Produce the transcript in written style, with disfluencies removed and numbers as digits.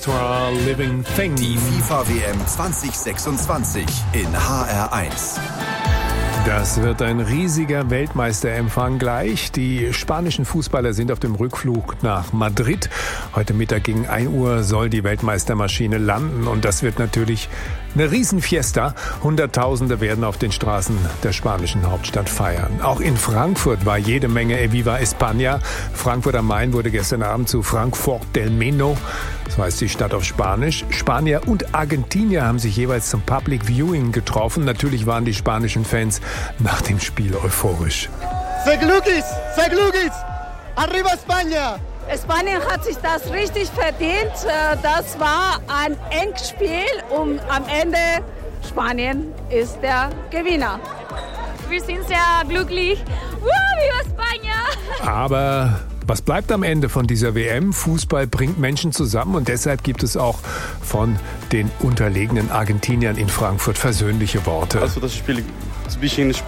Living Thing. Die FIFA-WM 2026 in HR1. Das wird ein riesiger Weltmeisterempfang gleich. Die spanischen Fußballer sind auf dem Rückflug nach Madrid. Heute Mittag gegen 1 Uhr soll die Weltmeistermaschine landen. Und das wird natürlich eine Riesenfiesta. Hunderttausende werden auf den Straßen der spanischen Hauptstadt feiern. Auch in Frankfurt war jede Menge Viva España. Frankfurt am Main wurde gestern Abend zu Frankfurt del Meno. So heißt die Stadt auf Spanisch. Spanier und Argentinier haben sich jeweils zum Public Viewing getroffen. Natürlich waren die spanischen Fans nach dem Spiel euphorisch. Verglückis! Arriba España! Spanien hat sich das richtig verdient. Das war ein Endspiel und am Ende Spanien ist der Gewinner. Wir sind sehr glücklich. Viva España! Aber was bleibt am Ende von dieser WM? Fußball bringt Menschen zusammen und deshalb gibt es auch von den unterlegenen Argentiniern in Frankfurt versöhnliche Worte. Also das Spiel ist ein bisschen